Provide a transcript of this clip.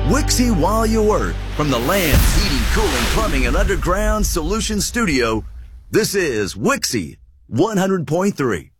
Wixie while you work. From the Land's Heating, Cooling, Plumbing, and Underground Solutions Studio, this is Wixie 100.3.